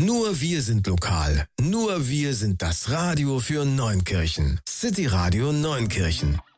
Nur wir sind lokal. Nur wir sind das Radio für Neunkirchen. City Radio Neunkirchen.